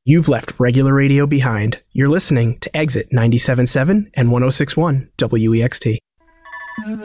You've left regular radio behind. You're listening to Exit 97.7 and 106.1 WEXT.